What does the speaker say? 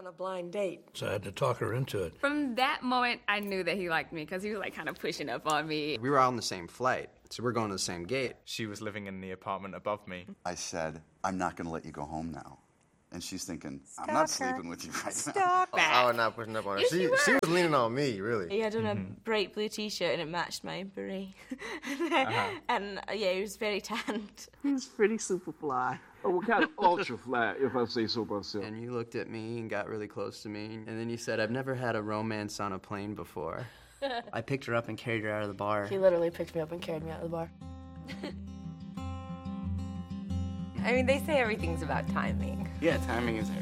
on a blind date. So I had to talk her into it. From that moment, I knew that he liked me because he was like kind of pushing up on me. We were all on the same flight, so we're going to the same gate. She was living in the apartment above me. I said, I'm not going to let you go home now. And she's thinking, I'm not sleeping with you right now. Stop it. I was not pushing up on her. She was leaning on me, really. He had on a bright blue t-shirt and it matched my beret. And yeah, he was very tanned. He was pretty super fly. Well, kind of ultra fly, if I say so myself. And you looked at me and got really close to me. And then you said, I've never had a romance on a plane before. I picked her up and carried her out of the bar. He literally picked me up and carried me out of the bar. I mean, they say everything's about timing. Yeah, timing is everything.